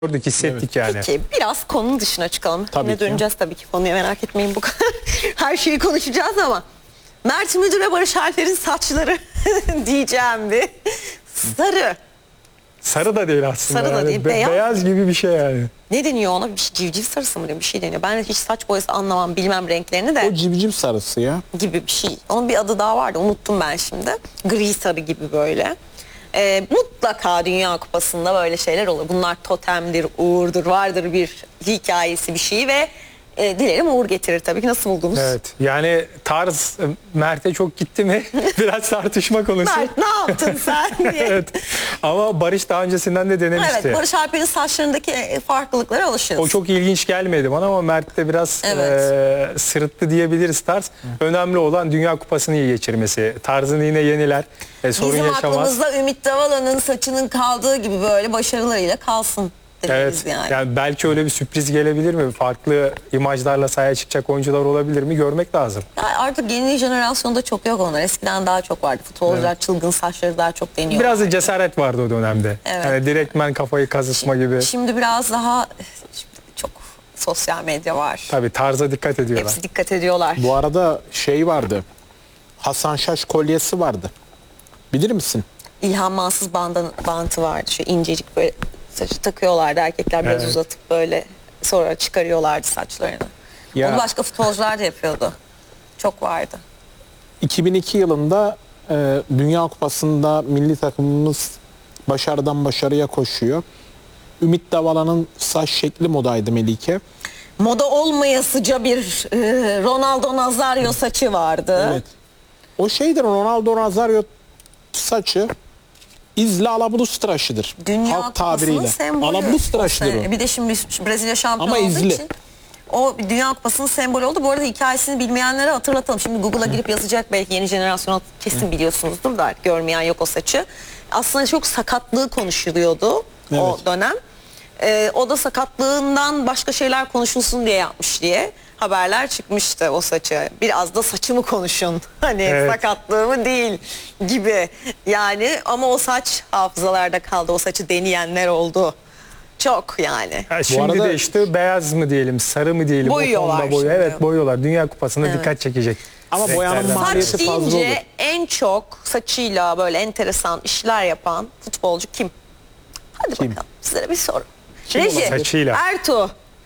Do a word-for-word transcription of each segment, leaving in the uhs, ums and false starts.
Gördük, hissettik Evet. yani. Peki biraz konunun dışına çıkalım. Tabii Yine ki. döneceğiz tabii ki konuya, merak etmeyin, bu kadar. Her şeyi konuşacağız ama Mert Müldür ve Barış Alper'in saçları diyeceğim bir. Sarı. Sarı da değil aslında. Sarı da yani. değil, Be- beyaz. beyaz gibi bir şey yani. Ne deniyor ona? Bir şey, civciv sarısı mı diyor? Bir şey deniyor. Ben hiç saç boyası anlamam, bilmem renklerini de. O civciv sarısı ya. Gibi bir şey. Onun bir adı daha vardı, unuttum ben şimdi. Gri sarı gibi böyle. Ee, mutlaka Dünya Kupası'nda böyle şeyler olur. Bunlar totemdir, uğurdur, vardır bir hikayesi, bir şey ve e, dilerim uğur getirir tabii ki. Nasıl buldunuz? Evet. Yani tarz e, Mert'e çok gitti mi? Biraz tartışma konusu. Mert ne yaptın sen diye. Evet. Ama Barış daha öncesinden de denemişti. Evet, Barış Alper'in saçlarındaki e, farklılıklara alışırız. O çok ilginç gelmedi bana ama Mert de biraz Evet. e, sırıttı diyebiliriz tarz. Önemli olan Dünya Kupası'nı iyi geçirmesi. Tarzını yine yeniler. E, sorun Bizim yaşamaz. aklımızda Ümit Davala'nın saçının kaldığı gibi böyle başarılarıyla kalsın Evet. deriz yani. Yani belki öyle bir sürpriz gelebilir mi? Farklı imajlarla sahaya çıkacak oyuncular olabilir mi? Görmek lazım. Yani artık yeni jenerasyonda çok yok onlar. Eskiden daha çok vardı. Futbolcular çılgın saçları daha çok deniyor. Biraz da cesaret vardı o dönemde. Evet. Yani direktmen kafayı kazıtma gibi. Şimdi biraz daha şimdi çok sosyal medya var. Tabii tarza dikkat ediyorlar. Hepsi dikkat ediyorlar. Bu arada şey vardı. Hasan Şaş kolyesi vardı. Bilir misin? İlhan Mansız bandı, bantı vardı. Şu incecik böyle saçı takıyorlardı. Erkekler biraz Evet. uzatıp böyle sonra çıkarıyorlardı saçlarını. Ya. Onu başka futbolcular da yapıyordu. Çok vardı. iki bin iki yılında e, Dünya Kupası'nda milli takımımız başarıdan başarıya koşuyor. Ümit Davala'nın saç şekli modaydı Melike. Moda olmayasıca bir e, Ronaldo Nazario saçı vardı. Evet. O şeydir, Ronaldo Nazario saçı izle alabulus tıraşıdır. Dünya Halk Kupası'nın tabiriyle. sembolü. Alabulus tıraşıdır o. Bir de şimdi Brezilya şampiyonu Ama olduğu izli. için o Dünya Kupası'nın sembolü oldu. Bu arada hikayesini bilmeyenlere hatırlatalım. Şimdi Google'a girip yazacak, belki yeni jenerasyon kesin biliyorsunuzdur da görmeyen yok o saçı. Aslında çok sakatlığı konuşuluyordu o Evet. dönem. Ee, o da sakatlığından başka şeyler konuşulsun diye yapmış diye haberler çıkmıştı o saçı. Biraz da saçımı konuşun. Hani Evet. sakatlığımı değil gibi. Yani ama o saç hafızalarda kaldı. O saçı deneyenler oldu. Çok yani. Ha, şimdi arada- de işte beyaz mı diyelim, sarı mı diyelim? o Boyuyorlar tonda boyu- şimdi. Evet, boyuyorlar. Dünya Kupası'nda Evet. dikkat çekecek. Ama boyanın renklerden. maliyeti Saç fazla deyince olur. en çok saçıyla böyle enteresan işler yapan futbolcu kim? Hadi Kim? bakalım, size bir soru. Kim Reji, olabilir? Saçıyla. Ertuğ.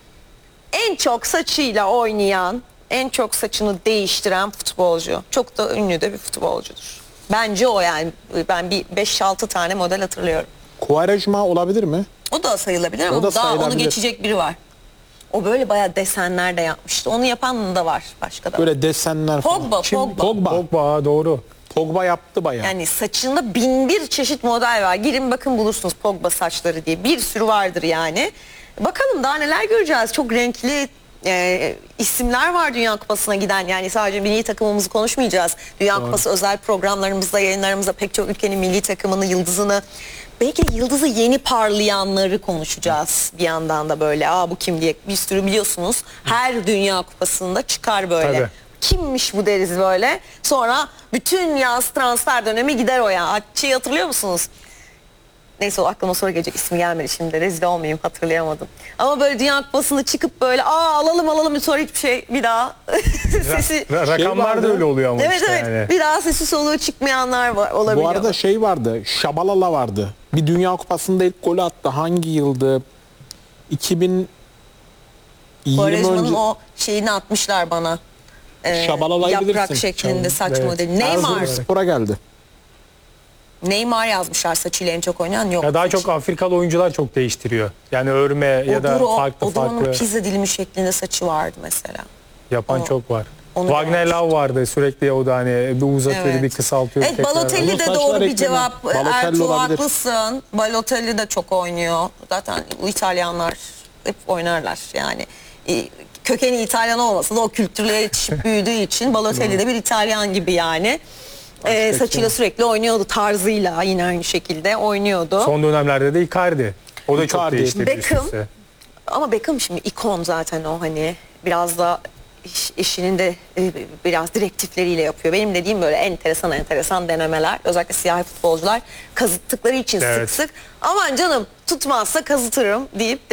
En çok saçıyla oynayan, en çok saçını değiştiren futbolcu. Çok da ünlü de bir futbolcudur. Bence o yani. Ben bir beş altı tane model hatırlıyorum. Quaresma olabilir mi? O da sayılabilir ama O da daha onu sayılabilir. geçecek biri var. O böyle bayağı desenler de yapmıştı. Onu yapan da var başka da. Böyle desenler falan. Pogba, Pogba. Pogba. Pogba doğru. Pogba yaptı bayağı. Yani saçında bin bir çeşit model var. Girin bakın, bulursunuz Pogba saçları diye. Bir sürü vardır yani. Bakalım daha neler göreceğiz. Çok renkli e, isimler var Dünya Kupası'na giden. Yani sadece milli takımımızı konuşmayacağız. Dünya Kupası özel programlarımızda, yayınlarımızda pek çok ülkenin milli takımını, yıldızını, belki de yıldızı yeni parlayanları konuşacağız bir yandan da böyle. Aa bu kim diye bir sürü biliyorsunuz. Her Dünya Kupası'nda çıkar böyle. Tabii. Kimmiş bu deriz böyle. Sonra bütün yaz transfer dönemi gider o ya. Şey hatırlıyor musunuz? Neyse, o aklıma sonra gelecek, ismi gelmedi şimdi. Rezil olmayayım, hatırlayamadım. Ama böyle Dünya Kupası'nda çıkıp böyle aa alalım alalım sonra hiçbir şey bir daha sesi... Ra- rakamlar da vardı. öyle oluyor ama Evet işte evet, yani. bir daha sesi soluğu çıkmayanlar var, olabiliyor. Bu arada şey vardı, Şabalala vardı. Bir Dünya Kupası'nda ilk golü attı. Hangi yıldı? iki bin yirmi Quaresma'nın önce. o şeyini atmışlar bana. Ee, Şabalala'yı yaprak bilirsin. şeklinde saç Evet. modeli. Neymar. Erzurumspor'a geldi. Neymar yazmışlar, saçıyla en çok oynayan yok. Ya daha çok Afrikalı oyuncular çok değiştiriyor. Yani örme ya da Oduro, farklı Oduro'nun farklı pizza dilimi şeklinde saçı vardı mesela. yapan o- çok var. onu Wagner beğenmiştim. Love vardı sürekli, o da hani bir uzatıyordu, Evet. bir kısaltıyordu. Evet, tekrar. Balotelli Onun de saçlar doğru bir ekleme. cevap. Balotelli Ertuğ olabilir. haklısın. Balotelli de çok oynuyor. Zaten bu İtalyanlar hep oynarlar yani. E, Kökeni İtalyan olmasa da o kültürle yetişip büyüdüğü için Balotelli de bir İtalyan gibi yani. E, saçıyla sürekli oynuyordu, tarzıyla yine aynı şekilde oynuyordu. Son dönemlerde de Icardi. O da çok Icardi. değişti. Beckham. üst üste. Ama Beckham şimdi ikon zaten, o hani biraz da iş- işinin de e, biraz direktifleriyle yapıyor. Benim dediğim böyle enteresan enteresan denemeler. Özellikle siyahi futbolcular kazıttıkları için Evet. sık sık. Aman canım tutmazsa kazıtırım deyip